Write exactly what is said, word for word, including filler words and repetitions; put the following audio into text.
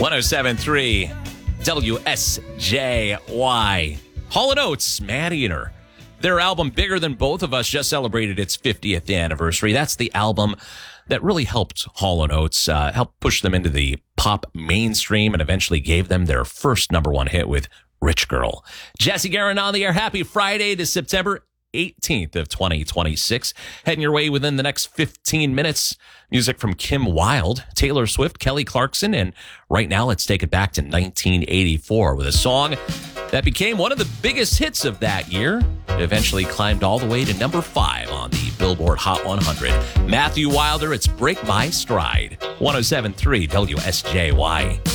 one oh seven point three W S J Y. Hall and Oates, Maneater. Their album, Bigger Than Both of Us, just celebrated its fiftieth anniversary. That's the album that really helped Hall and Oates, uh, helped push them into the pop mainstream and eventually gave them their first number one hit with Rich Girl. Jesse Guerin on the air. Happy Friday to September eighteenth of twenty twenty-six. Heading your way within the next fifteen minutes. Music from Kim Wilde, Taylor Swift, Kelly Clarkson, and right now let's take it back to nineteen eighty-four with a song that became one of the biggest hits of that year. It eventually climbed all the way to number five on the Billboard Hot one hundred. Matthew Wilder, it's Break My Stride. one oh seven point three W S J Y.